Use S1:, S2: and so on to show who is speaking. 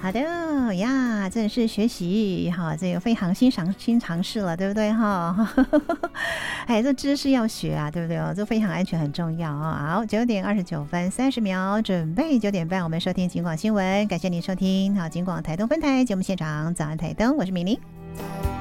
S1: 好的呀，真的是学习哈，这个非常新尝试了，对不对哈？哎，这知识要学啊，对不对哦？这非常安全很重要啊。好，9:29分30秒，准备9点半，我们收听警广新闻，感谢您收听好警广台东分台节目现场，早安台东，我是敏玲。